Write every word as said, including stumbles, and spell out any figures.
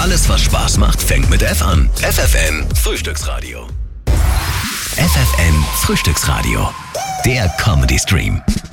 Alles, was Spaß macht, fängt mit F an. F F N Frühstücksradio. F F N Frühstücksradio. Der Comedy Stream.